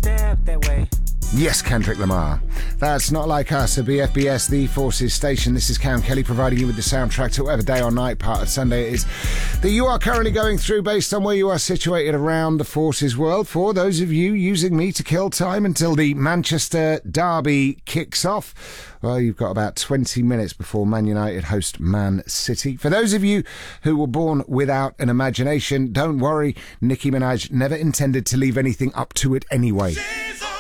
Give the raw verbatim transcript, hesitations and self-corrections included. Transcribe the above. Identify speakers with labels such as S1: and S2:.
S1: step that way.
S2: Yes, Kendrick Lamar. That's Not Like Us, a B F B S, The Forces station. This is Cam Kelly providing you with the soundtrack to whatever day or night part of Sunday it is that you are currently going through based on where you are situated around the Forces world. For those of you using me to kill time until the Manchester derby kicks off, well, you've got about twenty minutes before Man United host Man City. For those of you who were born without an imagination, don't worry, Nicki Minaj never intended to leave anything up to it anyway.